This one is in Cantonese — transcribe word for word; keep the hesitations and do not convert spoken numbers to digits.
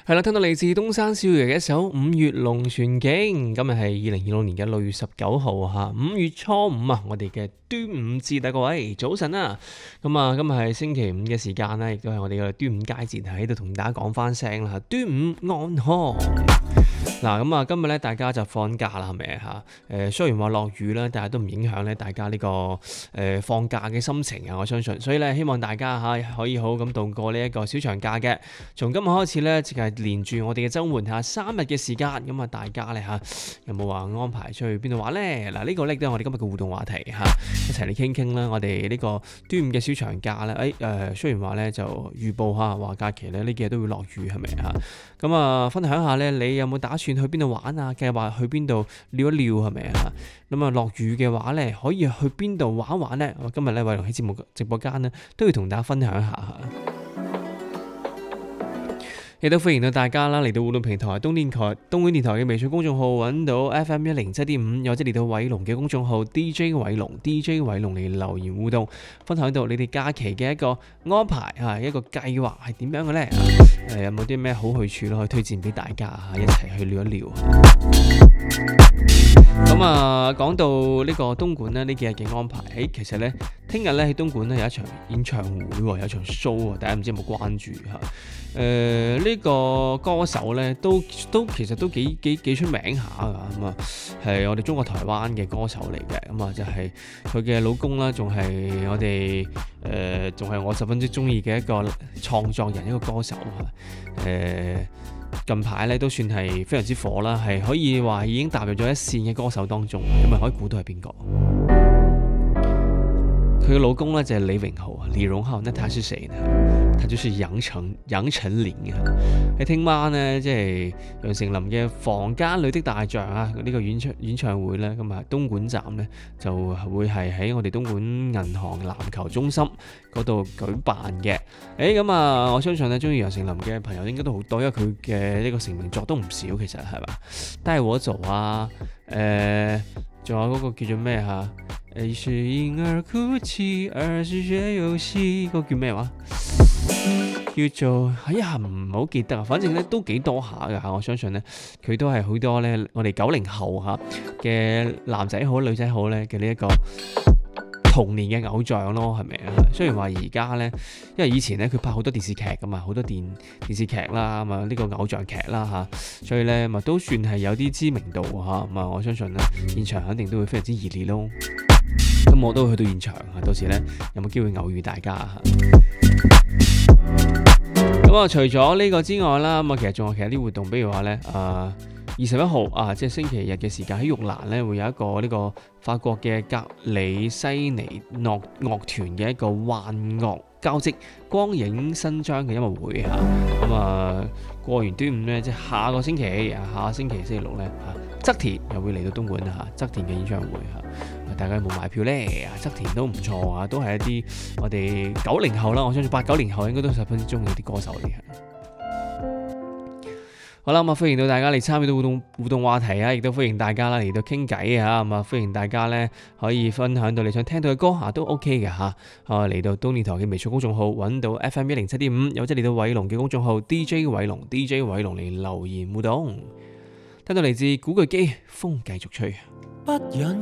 係啦，聽到嚟自東山少爺嘅一首《五月龍泉景》，今日係二零二六年嘅六月十九號嚇，五月初五啊，我哋嘅端午節啊，各位早晨啊！咁啊，今日係星期五嘅時間啦，亦都係我哋嘅端午佳節喺度同大家講翻聲啦，端午安康。嗱，咁啊，今日咧大家就放假啦，係咪嚇？誒，雖然話落雨啦，但係都唔影響咧大家呢個誒放假嘅心情啊！我相信，所以咧希望大家嚇可以好好咁度過呢一個小長假嘅。從今日開始咧，就係連住我哋嘅週末嚇三日嘅時間，咁啊大家咧嚇有冇話安排出去邊度玩咧？嗱，呢個咧都係我哋今日嘅互動話題嚇，一齊嚟傾傾啦。我哋呢個端午嘅小長假咧，誒誒雖然話咧就預報嚇話假期咧呢幾日都會落雨，係咪嚇？咁啊分享下咧，你有冇打算去邊度玩啊？計劃去邊度撩一撩係咪啊？咁啊落雨嘅話咧，可以去邊度玩一玩咧？我今日咧偉龍喺節目直播間咧都要同大家分享下嚇。亦都歡迎到大家啦，嚟到互動平台東電台、東莞電台嘅微信公眾號揾到 F M 一零七點五，又或者嚟到偉龍嘅公眾號 D J 偉龍 D J 偉龍嚟留言互動，分享到你哋假期嘅一個安排啊，一個計劃係點樣嘅呢？誒有冇啲咩好去處咯？可以推薦俾大家啊，一齊去聊一聊。咁啊，講到呢個東莞呢，呢幾日嘅安排，誒其實呢，聽日呢喺東莞呢有一場演唱會，有一場 show 啊，大家唔知有冇關注嚇？誒、呃、呢、這個歌手咧都都其實都幾幾幾出名下㗎，咁啊係我哋中國台灣嘅歌手嚟嘅，咁啊就係佢嘅老公啦，仲係我哋誒仲係我十分之中意嘅一個創作人，一個歌手嚇。誒、呃、近排咧都算係非常之火啦，係可以話已經踏入咗一線嘅歌手當中，咁啊可以估到係邊個？佢嘅老公咧就係李榮浩啊，李榮浩，那他是誰呢？他就是楊丞楊丞琳啊！喺聽晚呢，即係楊丞琳嘅《房間裏的大象》啊，呢、這個演唱演唱會咧，咁啊東莞站咧就會係喺我哋東莞銀行籃球中心嗰度舉辦嘅。誒咁啊，我相信咧中意楊丞琳嘅朋友應該都好多，因為佢嘅呢個成名作都唔少，其實係嘛？帶我走啊！誒、呃，仲有嗰個叫做咩嚇？誒是嬰兒哭泣，兒是學遊戲，嗰、那個叫咩話？叫做哎呀唔好記得啊，反正咧都幾多下噶吓，我相信咧佢都係好多咧我哋九零後吓嘅男仔好女仔好咧嘅呢一個童年嘅偶像咯，係咪啊？雖然話而家咧，因為以前咧佢拍好多電視劇噶嘛，好多電電視劇啦，咁啊呢個偶像劇啦吓，所以咧咪都算係有啲知名度吓，咁啊我相信咧現場肯定都會非常之熱烈咯。咁我都會去到現場啊，到時咧有冇機會偶遇大家吓？咁啊，除咗呢個之外啦，咁啊，其實仲有其他啲活動，比如話咧，誒二十一號啊，即係星期日嘅時間喺玉蘭咧，會有一個呢個法國嘅格里西尼諾樂團嘅一個幻樂交織光影新章嘅音樂會嚇。咁啊，過完端午咧，即係下個星期啊，下個星期星期六咧嚇，側田又會嚟到東莞嚇，側田嘅演唱會嚇。大家有冇買票呢？側田都唔錯啊，都係一啲我哋九零後啦，我相信八九年後應該都十分之中意啲歌手嚟嘅。好啦，咁啊歡迎到大家嚟參與到互動互動話題啊，亦都歡迎大家啦嚟到傾偈啊，咁啊歡迎大家咧可以分享到你想聽到嘅歌啊，都 OK 嘅嚇。啊嚟到東電台嘅微信公眾號揾到 F M 一零七點五，又或者嚟到偉龍嘅公眾號 D J 偉龍 D J 偉龍嚟留言互動。聽到嚟自古巨基，風繼續吹。不忍